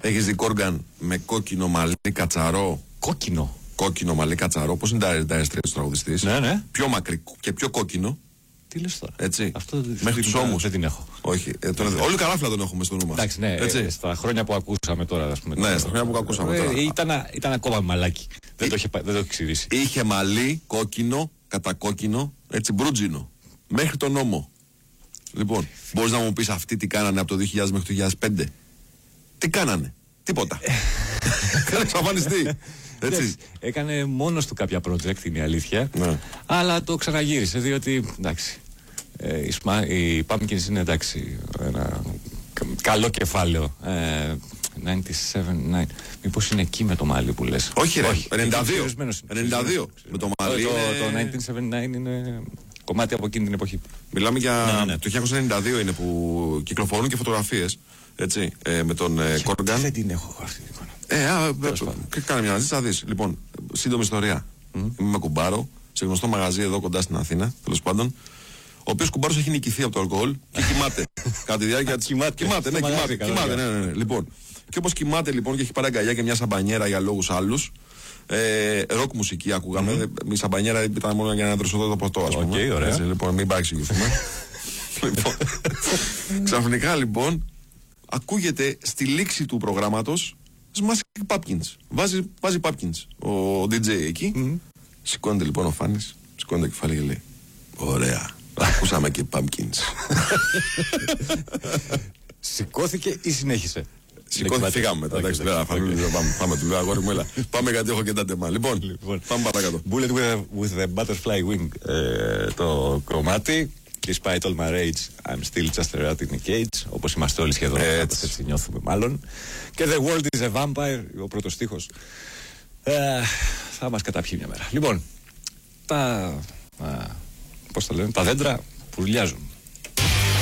Έχεις δει Κόργαν με κόκκινο μαλλί κατσαρό? Κόκκινο μαλλί κατσαρό, πώς είναι τα αριστεία του τραγουδιστής. Ναι. Πιο μακρύ και πιο κόκκινο. Τι λες τώρα? Έτσι. Αυτό μέχρι τους ώμους. Δεν την έχω. Όχι. Όλοι καράφλα τον έχουμε στο νου μας. Εντάξει, ναι. Στα χρόνια που ακούσαμε τώρα, ας πούμε. Ναι, στα χρόνια που ακούσαμε τώρα. Ήταν ακόμα μαλάκι. Δεν το έχει ξηρίσει. Είχε μαλλί κόκκινο, κατακόκκινο, έτσι μπρούτζινο. Μέχρι τον ώμο. Λοιπόν, μπορείς να μου πεις αυτοί τι κάνανε από το 2000 μέχρι το 2005? Τι κάνανε? Τίποτα. Κάνε εξαφανιστεί. Έτσι. Έκανε μόνος του κάποια project, είναι η αλήθεια. Ναι. Αλλά το ξαναγύρισε, διότι εντάξει, οι Pumpkins είναι εντάξει, ένα καλό κεφάλαιο. 97, μήπως είναι εκεί με το μάλι που λες? Όχι ρε, 92 με το μάλι. Το 1979 είναι κομμάτι από εκείνη την εποχή. Μιλάμε για το 1992 είναι που κυκλοφορούν και φωτογραφίες, έτσι, με τον Κόργαν. Δεν την έχω αυτή την εικόνα. Κάνε μια αναζήτηση, θα δεις. Λοιπόν, σύντομη ιστορία. Είμαι με κουμπάρο σε γνωστό μαγαζί εδώ κοντά στην Αθήνα, τέλος πάντων. Ο οποίος κουμπάρος έχει νικηθεί από το αλκοόλ και κοιμάται. Κατά τη διάρκεια της. Κοιμάται. Ναι. Λοιπόν, και όπως κοιμάται λοιπόν και έχει πάρει αγκαλιά και μια σαμπανιέρα για λόγους άλλους. Ροκ μουσική ακούγαμε. Η σαμπανιέρα ήταν μόνο για να δροσοδώ το ποτό, ας πούμε. Έτσι, λοιπόν, μην παρεξηγηθούμε. Λοιπόν, ξαφνικά λοιπόν ακούγεται στη λήξη του προγράμματος Smashing Pumpkins. Βάζει Pumpkins ο DJ εκεί. Σηκώνεται λοιπόν ο Φάνης, σηκώνεται το κεφάλι και λέει: ωραία, ακούσαμε και Pumpkins. Σηκώθηκε ή συνέχισε? Σηκώθηκε, φύγαμε μετά. Εντάξει, πάμε του λέω, αγόρι μου, έλα. Πάμε γιατί έχω και τα τεμά. Λοιπόν, πάμε παρακάτω. Bullet with the butterfly wing, το κομμάτι. Despite all my rage, I'm still just a rat in a cage. Όπως είμαστε όλοι σχεδόν, έτσι νιώθουμε μάλλον. Και The world is a vampire, ο πρώτος στίχος. Θα μας καταπιεί μια μέρα. Λοιπόν, πώς το λένε, τα δέντρα πουρλιάζουν.